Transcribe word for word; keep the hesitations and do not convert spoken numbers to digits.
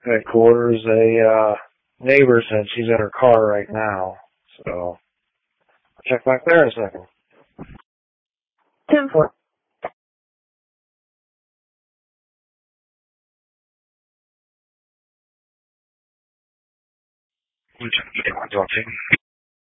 headquarters. A uh, neighbor said she's in her car right now. So I'll check back there in a second. ten four. Which one do you want to talk to?